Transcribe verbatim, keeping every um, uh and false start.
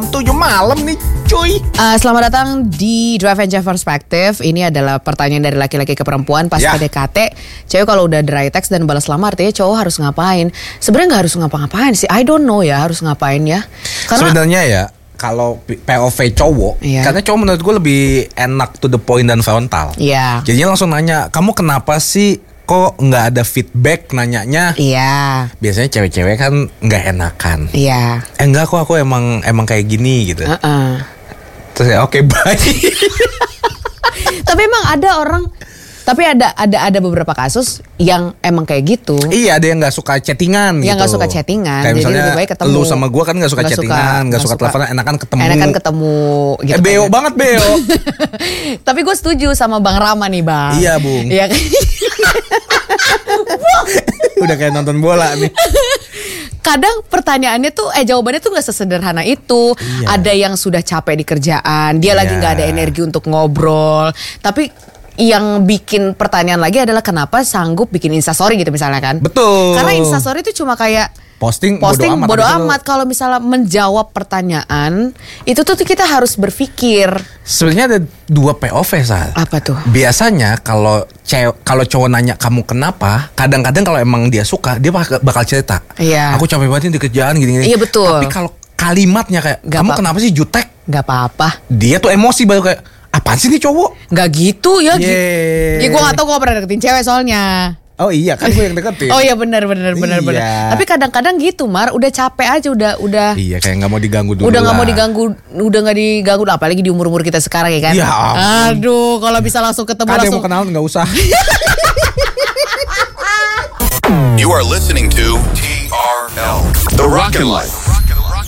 tujuh malam nih cuy. Uh, selamat datang di Drive and Drive Perspective. Ini adalah pertanyaan dari laki-laki ke perempuan pas Ya. P D K T. Cewek kalau udah dry text dan balas lama artinya cowok harus ngapain? Sebenarnya nggak harus ngapa-ngapain sih. I don't know ya harus ngapain ya. Karena Sebenarnya ya kalau P O V cowok, Iya. karena cowok menurut gue lebih enak to the point dan frontal. Iya. Jadinya langsung nanya, kamu kenapa sih kok nggak ada feedback nanyanya? Iya. Biasanya cewek-cewek kan nggak enakan. Iya. Eh enggak kok, aku emang emang kayak gini gitu. Uh-uh. Terus ya oke bye. Tapi emang ada orang, tapi ada ada ada beberapa kasus yang emang kayak gitu. Iya, ada yang nggak suka chattingan Yang gitu. nggak suka chattingan, Kayak jadi misalnya lebih baik ketemu. lu sama gua kan nggak suka Nggak suka- chattingan, nggak nggak suka suka. teleponan, enakan ketemu. Enakan ketemu gitu. Eh beo kan. banget beo. Tapi gue setuju sama Bang Rama nih Bang. Iya, Bung. Iya kan? Udah kayak nonton bola nih. Kadang pertanyaannya tuh eh jawabannya tuh nggak sesederhana itu. Iya. Ada yang sudah capek di kerjaan, dia lagi Iya. nggak ada energi untuk ngobrol. Tapi yang bikin pertanyaan lagi adalah kenapa sanggup bikin instastory gitu misalnya kan? Betul. Karena instastory itu cuma kayak Posting, posting bodo bodo amat. amat. Kalau misalnya menjawab pertanyaan itu tuh kita harus berpikir Sebenarnya ada dua P O V, Sal. apa tuh? Biasanya kalau cewek kalau cowok nanya kamu kenapa, kadang-kadang kalau emang dia suka, dia bakal, bakal cerita. Iya. Aku capek banget nih di kerjaan gini-gini. Iya, betul. Tapi kalau kalimatnya kayak Gak kamu apa- kenapa sih jutek? Nggak apa-apa. Dia tuh emosi baru kayak apaan sih nih cowok? Nggak gitu ya. gi- Yeay. Ya gue nggak tahu gue pernah deketin cewek soalnya. Oh iya, kan gue yang deketin. Oh iya benar benar benar Iya. benar. Tapi kadang-kadang gitu Mar, udah capek aja udah udah Iya, kayak nggak mau diganggu dulu. udah nggak mau lah. diganggu, udah nggak diganggu apalagi di umur-umur kita sekarang ya kan. Ya ampun. Aduh, kalau bisa langsung ketemu Ada yang langsung. mau kenalan nggak usah. You are listening to T R L, The Rockin' Life.